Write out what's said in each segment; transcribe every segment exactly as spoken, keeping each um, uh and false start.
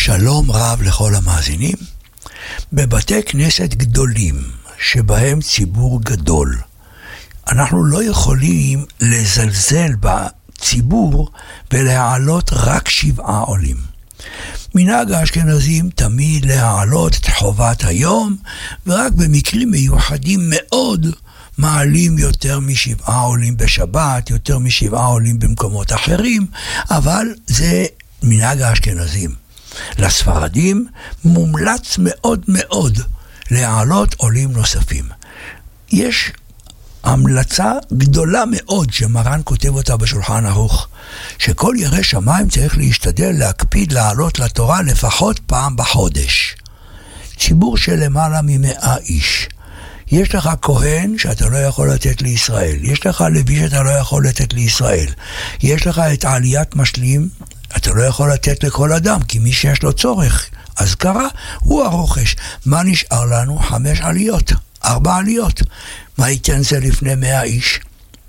שלום רב לכל המאזינים. בבתי כנסת גדולים שבהם ציבור גדול, אנחנו לא יכולים לזלזל בציבור ולהעלות רק שבעה עולים. מנהג האשכנזים תמיד להעלות את חובת היום, ורק במקרים מיוחדים מאוד מעלים יותר משבעה עולים בשבת, יותר משבעה עולים במקומות אחרים, אבל זה מנהג האשכנזים. לספרדים מומלץ מאוד מאוד להעלות עולים נוספים. יש המלצה גדולה מאוד שמרן כותב אותה בשולחן ערוך, שכל ירא שמיים צריך להשתדל להקפיד לעלות לתורה לפחות פעם בחודש. ציבור של למעלה ממאה איש. יש לך כהן שאתה לא יכול לתת לישראל, יש לך לוי שאתה לא יכול לתת לישראל, יש לך את עליית משלים, אתה לא יכול לתת לכל אדם, כי מי שיש לו צורך, אז קרה, הוא הרוכש. מה נשאר לנו? חמש עליות, ארבע עליות. מה ייתן זה לפני מאה איש?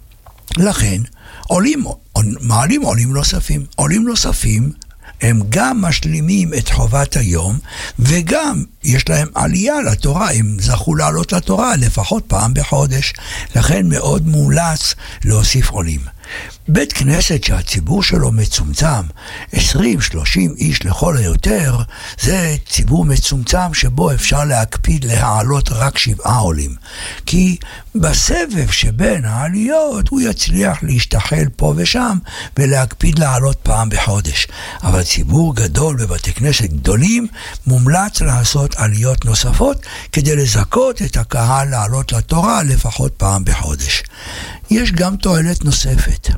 לכן, עולים, מעלים עולים נוספים. עולים נוספים, הם גם משלימים את חובת היום, וגם יש להם עלייה לתורה, הם זכו לעלות לתורה לפחות פעם בחודש. לכן מאוד מומלץ להוסיף עולים. בית כנסת שהציבור שלו מצומצם, עשרים שלושים איש לכל היותר, זה ציבור מצומצם שבו אפשר להקפיד להעלות רק שבעה עולים. כי בסבב שבין העליות הוא יצליח להשתחל פה ושם ולהקפיד להעלות פעם בחודש. אבל ציבור גדול בבתי כנסת גדולים מומלץ לעשות עליות נוספות כדי לזכות את הקהל לעלות לתורה לפחות פעם בחודש. יש גם תועלת נוספת.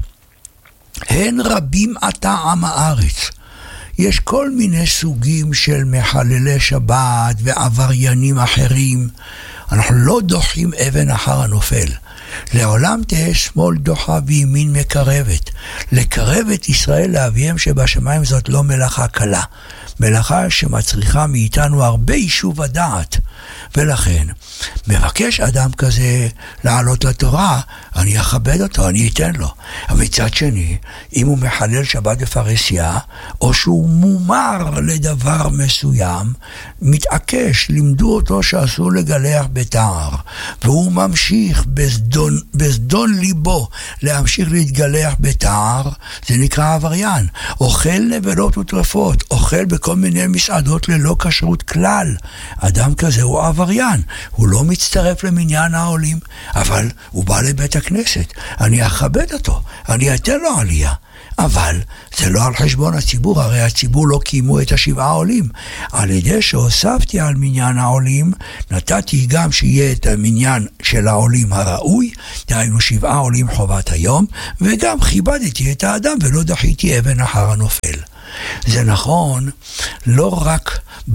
הן רבים עתה עם הארץ. יש כל מיני סוגים של מחללי שבת ועבריינים אחרים. אנחנו לא דוחים אבן אחר הנופל. לעולם תהיה שמאל דוחה וימין מקרבת. לקרב את ישראל לאביהם שבשמיים זאת לא מלאכה קלה. מלאכה שמצריכה מאיתנו הרבה יישוב הדעת. ולכן, מבקש אדם כזה לעלות לתורה, אני אכבד אותו, אני אתן לו. אבל מצד שני, אם הוא מחלל שבת בפרהסיה, או שהוא מומר לדבר מסוים, מתעקש, לימדו אותו שאסור לגלח בתער, והוא ממשיך בזדון, בזדון ליבו להמשיך להתגלח בתער, זה נקרא עבריין. אוכל נבלות וטרפות, אוכל בכל מיני מסעדות ללא כשרות כלל. אדם כזה הוא עבריין, הוא לא מצטרף למניין העולים, אבל הוא בא לבית הכנסת, אני אכבד אותו, אני אתן לו עלייה. אבל זה לא על חשבון הציבור, הרי הציבור לא קיימו את השבעה עולים. על ידי שהוספתי על מניין העולים, נתתי גם שיהיה את המניין של העולים הראוי, דהיינו שבעה עולים חובת היום, וגם כיבדתי את האדם ולא דחיתי אבן אחר הנופל. זה נכון לא רק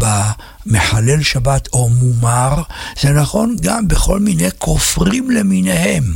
במחלל שבת או מומר, זה נכון גם בכל מיני כופרים למיניהם.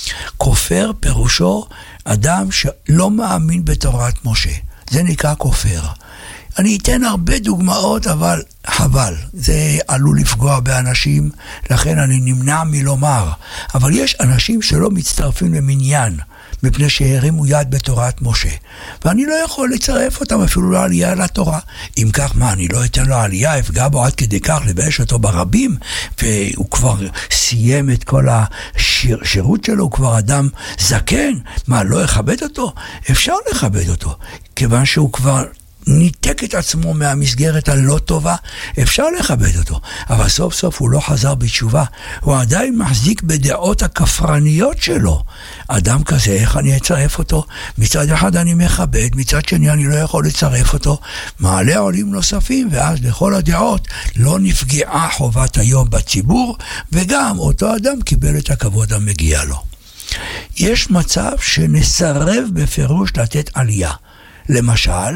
כופר פירושו אדם שלא מאמין בתורת משה. זה נקרא כופר. אני אתן הרבה דוגמאות, אבל חבל. זה עלול לפגוע באנשים, לכן אני נמנע מלומר. אבל יש אנשים שלא מצטרפים למניין, מפני שהרימו יד בתורת משה. ואני לא יכול לצרף אותם אפילו לעלייה לתורה. אם כך, מה, אני לא אתן לו עלייה, אפגע בו עד כדי כך לבאש אותו ברבים, והוא כבר סיים את כל השירות שלו, הוא כבר אדם זקן. מה, לא יכבד אותו? אפשר לכבד אותו, כיוון שהוא כבר ניתק את עצמו מהמסגרת הלא טובה, אפשר לכבד אותו, אבל סוף סוף הוא לא חזר בתשובה, הוא עדיין מחזיק בדעות הכפרניות שלו. אדם כזה, איך אני אצרף אותו? מצד אחד אני מכבד, מצד שני אני לא יכול לצרף אותו. מעלה עולים נוספים, ואז לכל הדעות לא נפגעה חובת היום בציבור, וגם אותו אדם קיבל את הכבוד המגיע לו. יש מצב שנסרב בפירוש לתת עלייה. למשל,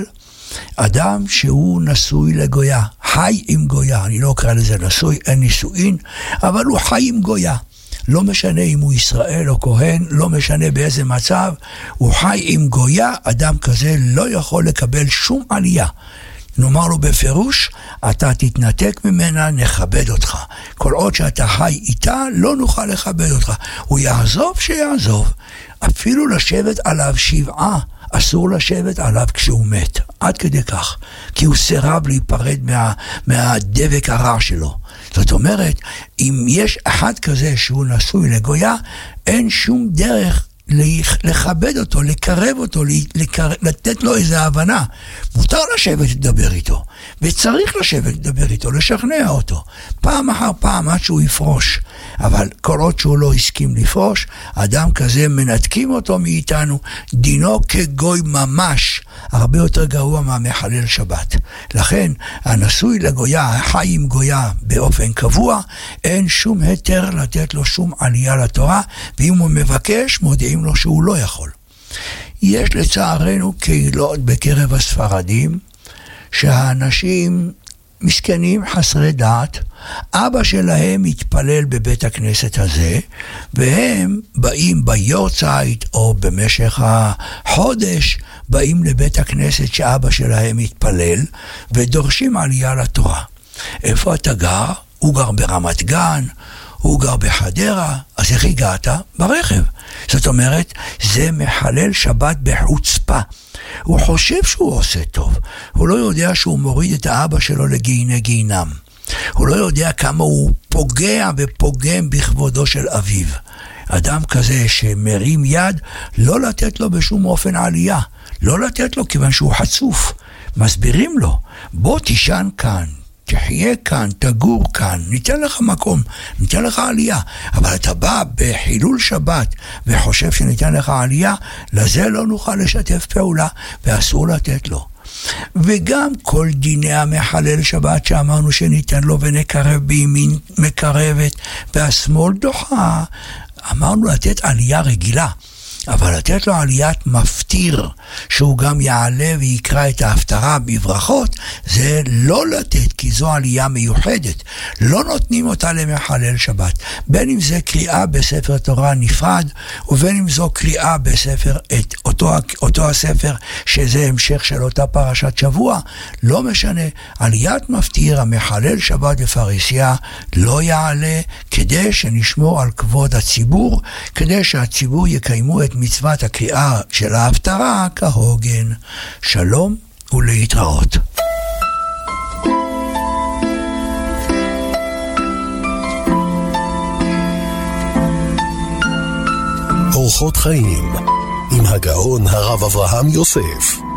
אדם שהוא נשוי לגויה, חי עם גויה, אני לא אקרא לזה נשוי, אין נישואין, אבל הוא חי עם גויה. לא משנה אם הוא ישראל או כהן, לא משנה באיזה מצב, הוא חי עם גויה, אדם כזה לא יכול לקבל שום עלייה. נאמר לו בפירוש, אתה תתנתק ממנה, נכבד אותך. כל עוד שאתה חי איתה, לא נוכל לכבד אותך. הוא יעזוב שיעזוב. אפילו לשבת עליו שבעה, אסור לשבת עליו כשהוא מת, עד כדי כך, כי הוא סירב להיפרד מה, מהדבק הרע שלו. זאת אומרת, אם יש אחד כזה שהוא נשוי לגויה, אין שום דרך לכבד אותו, לקרב אותו, לתת לו איזו הבנה. מותר לשבת לדבר איתו, וצריך לשבת לדבר איתו, לשכנע אותו, פעם אחר פעם עד שהוא יפרוש. אבל כל עוד שהוא לא הסכים לפרוש, אדם כזה מנתקים אותו מאיתנו, דינו כגוי ממש, הרבה יותר גרוע מהמחלל שבת. לכן, הנשוי לגויה, החי עם גויה באופן קבוע, אין שום היתר לתת לו שום עלייה לתורה, ואם הוא מבקש, מודיעים לו שהוא לא יכול. יש לצערנו קהילות בקרב הספרדים, שהאנשים מסכנים חסרי דעת, אבא שלהם התפלל בבית הכנסת הזה, והם באים ביורצייט או במשך החודש, באים לבית הכנסת שאבא שלהם התפלל, ודורשים עלייה לתורה. איפה אתה גר? הוא גר ברמת גן, הוא גר בחדרה, אז איך הגעת? ברכב. זאת אומרת, זה מחלל שבת בחוצפה. הוא חושב שהוא עושה טוב. הוא לא יודע שהוא מוריד את האבא שלו לגיהיני גיהינם. הוא לא יודע כמה הוא פוגע ופוגם בכבודו של אביו. אדם כזה שמרים יד, לא לתת לו בשום אופן עלייה. לא לתת לו כיוון שהוא חצוף. מסבירים לו, בוא תישן כאן. תחיה כאן, תגור כאן, ניתן לך מקום, ניתן לך עלייה. אבל אתה בא בחילול שבת וחושב שניתן לך עלייה, לזה לא נוכל לשתף פעולה ואסור לתת לו. וגם כל דיני המחלל שבת שאמרנו שניתן לו ונקרב בימין מקרבת והשמאל דוחה, אמרנו לתת עלייה רגילה. אבל לתת לו עליית מפטיר, שהוא גם יעלה ויקרא את ההפטרה בברכות, זה לא לתת, כי זו עלייה מיוחדת. לא נותנים אותה למחלל שבת. בין אם זה קריאה בספר תורה נפרד, ובין אם זו קריאה בספר, את אותו, אותו הספר, שזה המשך של אותה פרשת שבוע, לא משנה. עליית מפטיר, המחלל שבת בפריסיה, לא יעלה, כדי שנשמור על כבוד הציבור, כדי שהציבור יקיימו את מצוות הקריאה של ההפטרה כהוגן. שלום ולהתראות. אורחות חיים עם הגאון הרב אברהם יוסף.